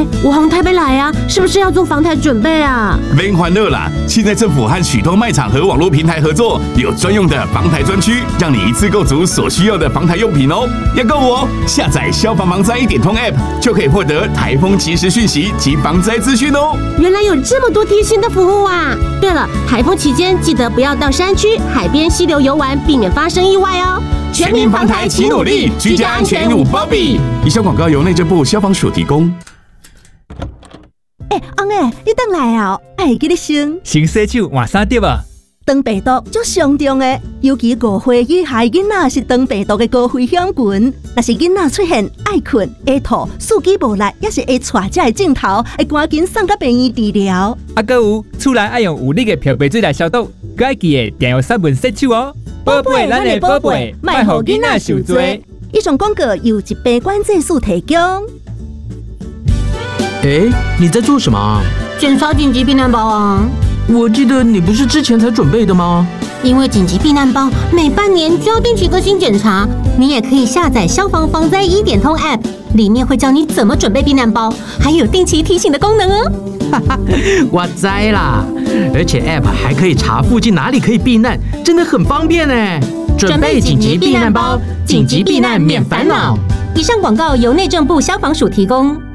我从台北来啊，是不是要做防台准备啊？ 别欢乐啦！现在政府和许多卖场和网络平台合作，有专用的防台专区，让你一次购足所需要的防台用品哦。要购哦，下载消防防灾1点通 App 就可以获得台风即时讯息及防灾资讯哦。 原来有这么多贴心的服务啊！对了，台风期间记得不要到山区、海边、溪流游玩，避免发生意外哦。 全民防台齐努力，居家安全有保庇。以上广告由内政部消防署提供。 翁诶，你回来啊？会记得先洗手换衫对吧？ 肠病毒足上重的，尤其5岁以下囡仔是肠病毒的高危险群。若是囡仔出现爱困、会吐、四肢无力，也是会带这个镜头，会赶紧送到病院治疗。 还有厝内爱用有力的漂白水来消毒，佮爱记得定用sabun洗手哦。宝贝，咱的宝贝，莫互囡仔受罪。 以上广告由疾病管制署提供。 你在做什么啊？ 检查紧急避难包啊！ 我记得你不是之前才准备的吗？ 因为紧急避难包每半年就要定期更新检查，你也可以下载消防防灾1点通 App， 里面会教你怎么准备避难包，还有定期提醒的功能哦。 我知啦，而且 App 还可以查附近哪里可以避难，真的很方便呢。准备紧急避难包，紧急避难免烦恼。 以上广告由内政部消防署提供。